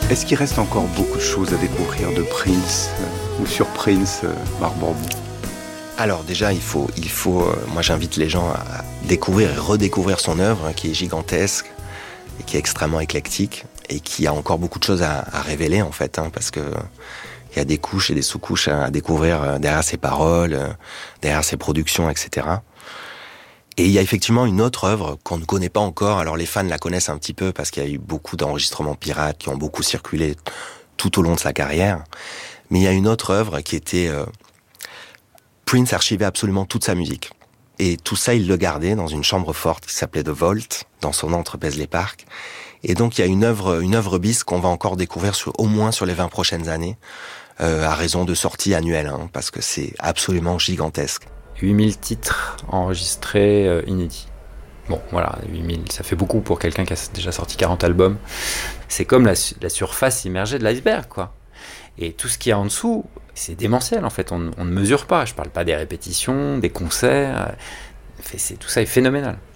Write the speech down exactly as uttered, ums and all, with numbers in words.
Est-ce qu'il reste encore beaucoup de choses à découvrir de Prince euh, ou sur Prince, euh, Marc Borbon? Alors déjà, il faut, il faut, euh, moi j'invite les gens à découvrir et redécouvrir son œuvre, hein, qui est gigantesque et qui est extrêmement éclectique et qui a encore beaucoup de choses à, à révéler en fait, hein, parce que il y a des couches et des sous-couches à découvrir euh, derrière ses paroles, euh, derrière ses productions, et cetera. Et il y a effectivement une autre œuvre qu'on ne connaît pas encore. Alors les fans la connaissent un petit peu parce qu'il y a eu beaucoup d'enregistrements pirates qui ont beaucoup circulé tout au long de sa carrière. Mais il y a une autre œuvre qui était... Euh, Prince archivait absolument toute sa musique. Et tout ça, il le gardait dans une chambre forte qui s'appelait The Vault, dans son antre Paisley Park. Et donc il y a une œuvre, une œuvre bis qu'on va encore découvrir sur, au moins sur les vingt prochaines années, euh, à raison de sorties annuelles, hein, parce que c'est absolument gigantesque. huit mille titres enregistrés euh, inédits. Bon, voilà, huit mille, ça fait beaucoup pour quelqu'un qui a déjà sorti quarante albums. C'est comme la, la surface immergée de l'iceberg, quoi. Et tout ce qu'il y a en dessous, c'est démentiel, en fait. On, on ne mesure pas. Je parle pas des répétitions, des concerts. C'est, tout ça est phénoménal.